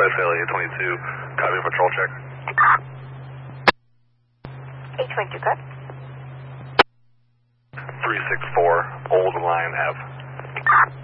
Dispatch Valley 22, copy patrol check. 822, good. 364, Old Lion Ave.